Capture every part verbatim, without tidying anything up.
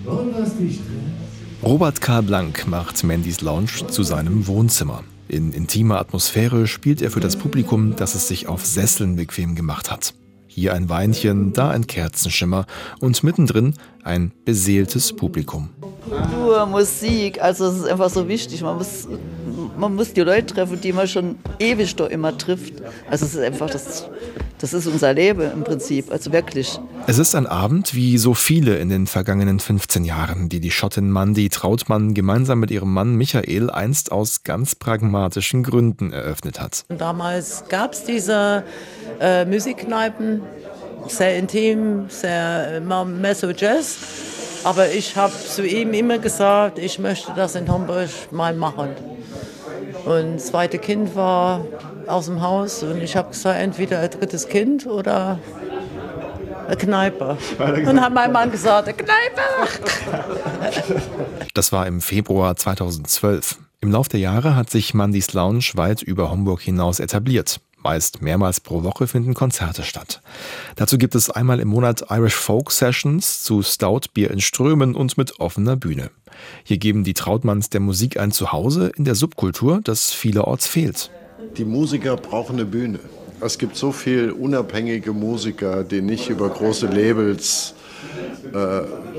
Robert Karl Blank macht Mandys Lounge zu seinem Wohnzimmer. In intimer Atmosphäre spielt er für das Publikum, das es sich auf Sesseln bequem gemacht hat. Hier ein Weinchen, da ein Kerzenschimmer und mittendrin ein beseeltes Publikum. Nur Musik, also es ist einfach so wichtig. Man muss, man muss die Leute treffen, die man schon ewig da immer trifft. Also es ist einfach, das, das ist unser Leben im Prinzip, also wirklich. Es ist ein Abend wie so viele in den vergangenen fünfzehn Jahren, die die Schottin Mandy Trautmann gemeinsam mit ihrem Mann Michael einst aus ganz pragmatischen Gründen eröffnet hat. Damals gab es diese äh, Musikkneipen, sehr intim, sehr mehr so Jazz. Aber ich habe zu ihm immer gesagt, ich möchte das in Homburg mal machen. Und das zweite Kind war aus dem Haus und ich habe gesagt, entweder ein drittes Kind oder eine Kneipe. Und dann hat mein Mann gesagt, eine Kneipe. Das war im Februar zweitausendzwölf. Im Lauf der Jahre hat sich Mandys Lounge weit über Homburg hinaus etabliert. Meist mehrmals pro Woche finden Konzerte statt. Dazu gibt es einmal im Monat Irish Folk Sessions zu Stout-Bier in Strömen und mit offener Bühne. Hier geben die Trautmanns der Musik ein Zuhause in der Subkultur, das vielerorts fehlt. Die Musiker brauchen eine Bühne. Es gibt so viele unabhängige Musiker, die nicht über große Labels äh,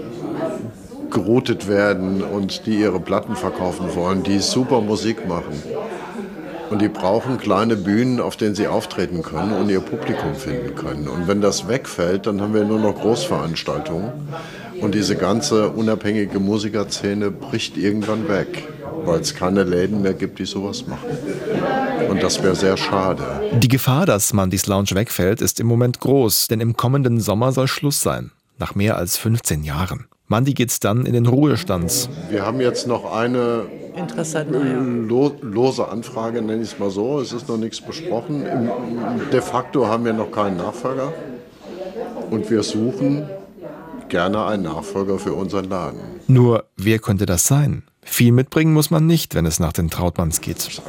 geroutet werden und die ihre Platten verkaufen wollen, die super Musik machen. Und die brauchen kleine Bühnen, auf denen sie auftreten können und ihr Publikum finden können. Und wenn das wegfällt, dann haben wir nur noch Großveranstaltungen. Und diese ganze unabhängige Musikerszene bricht irgendwann weg, weil es keine Läden mehr gibt, die sowas machen. Und das wäre sehr schade. Die Gefahr, dass Mandys Lounge wegfällt, ist im Moment groß, denn im kommenden Sommer soll Schluss sein. Nach mehr als fünfzehn Jahren. Mandy geht's dann in den Ruhestand. Wir haben jetzt noch eine Interessant, lo- lose Anfrage, nenne ich es mal so. Es ist noch nichts besprochen. De facto haben wir noch keinen Nachfolger. Und wir suchen gerne einen Nachfolger für unseren Laden. Nur, wer könnte das sein? Viel mitbringen muss man nicht, wenn es nach den Trautmanns geht.